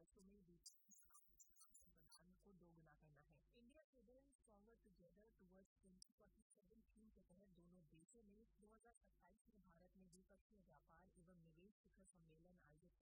राष्ट्रों में संबंधों को दोगुना करना है। India trader stronger together towards 2047 theme के तहत दोनों देशों ने 2027 में भारत में द्विपक्षीय व्यापार एवं निवेश शिखर सम्मेलन